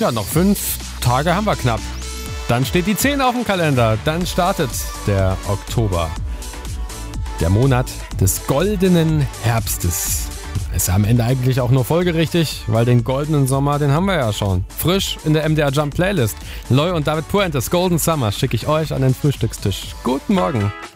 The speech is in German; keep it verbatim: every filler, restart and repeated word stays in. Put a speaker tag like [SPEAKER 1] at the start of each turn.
[SPEAKER 1] Ja, noch fünf Tage haben wir knapp. Dann steht die zehn auf dem Kalender. Dann startet der Oktober. Der Monat des goldenen Herbstes. Ist ja am Ende eigentlich auch nur folgerichtig, weil den goldenen Sommer, den haben wir ja schon. Frisch in der M D R Jump Playlist. Loy und David Puentes Golden Summer schicke ich euch an den Frühstückstisch. Guten Morgen.